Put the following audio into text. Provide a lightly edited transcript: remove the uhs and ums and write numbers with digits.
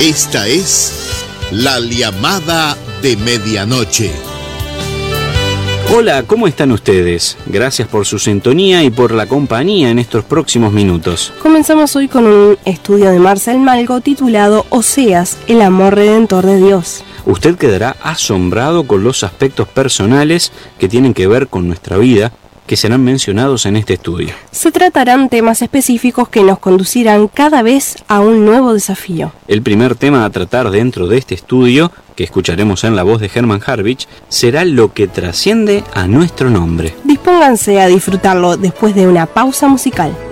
Esta es La Llamada de Medianoche. Hola, ¿cómo están ustedes? Gracias por su sintonía y por la compañía en estos próximos minutos. Comenzamos hoy con un estudio de Marcel Malgo titulado Oseas, el amor redentor de Dios. Usted quedará asombrado con los aspectos personales que tienen que ver con nuestra vida, que serán mencionados en este estudio. Se tratarán temas específicos que nos conducirán cada vez a un nuevo desafío. El primer tema a tratar dentro de este estudio, que escucharemos en la voz de Hermann Harwich, será lo que trasciende a nuestro nombre. Dispónganse a disfrutarlo después de una pausa musical.